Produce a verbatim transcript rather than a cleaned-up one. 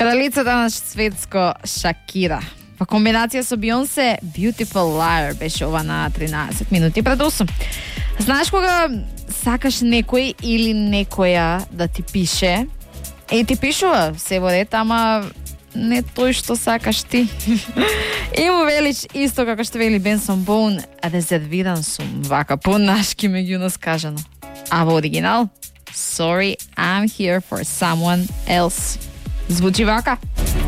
Кралицата на светско Шакира. Во комбинација со Бионсе, Beautiful Liar беше ова на тринаесет минути пред осум. Знаеш кога сакаш некој или некоја да ти пише, и ти пишува се во ред, ама не тој што сакаш ти. И му велиш исто како што вели Бенсон Боун, резервиран сум, вака по-нашки меѓу нас кажано. А во оригинал, Sorry, I'm here for someone else. Звучи вака.